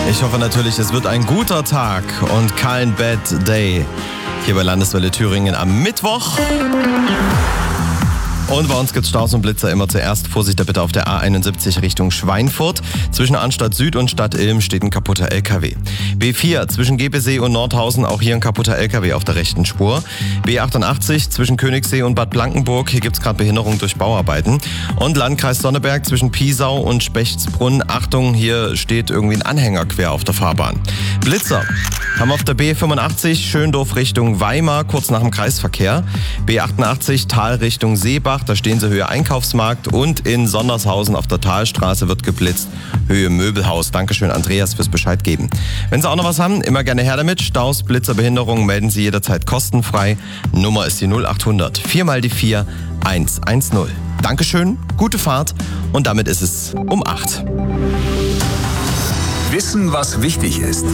Ich hoffe natürlich, es wird ein guter Tag und kein Bad Day hier bei Landeswelle Thüringen am Mittwoch. Und bei uns gibt's Staus und Blitzer immer zuerst. Vorsicht bitte auf der A71 Richtung Schweinfurt. Zwischen Arnstadt Süd und Stadt Ilm steht ein kaputter LKW. B4 zwischen Gebesee und Nordhausen, auch hier ein kaputter LKW auf der rechten Spur. B88 zwischen Königssee und Bad Blankenburg, hier gibt's gerade Behinderung durch Bauarbeiten. Und Landkreis Sonneberg zwischen Piesau und Spechtsbrunn. Achtung, hier steht irgendwie ein Anhänger quer auf der Fahrbahn. Blitzer haben wir auf der B85 Schöndorf Richtung Weimar, kurz nach dem Kreisverkehr. B88 Tal Richtung Seebach, da stehen sie Höhe Einkaufsmarkt. Und in Sondershausen auf der Talstraße wird geblitzt, Höhe Möbelhaus. Dankeschön, Andreas, fürs Bescheid geben. Wenn Sie auch noch was haben, immer gerne her damit. Staus, Blitzer, Behinderungen melden Sie jederzeit kostenfrei. Nummer ist die 0800 4 mal die 4 110. Dankeschön, gute Fahrt und damit ist es um 8. Wissen, was wichtig ist.